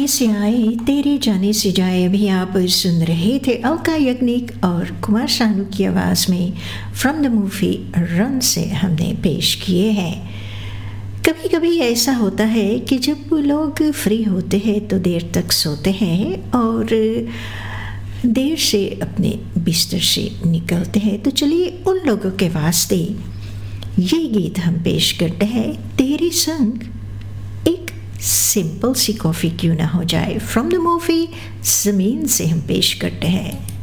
आने से आए तेरे जाने से जाए। अभी आप सुन रहे थे अलका याग्निक और कुमार शानू की आवाज़ में फ्रॉम द मूवी रन से हमने पेश किए हैं। कभी कभी ऐसा होता है कि जब लोग फ्री होते हैं तो देर तक सोते हैं और देर से अपने बिस्तर से निकलते हैं। तो चलिए उन लोगों के वास्ते ये गीत हम पेश करते हैं, तेरे संग एक सिंपल सी कॉफ़ी क्यों ना हो जाए। फ्रॉम द मूवी ज़मीन से हम पेश करते हैं।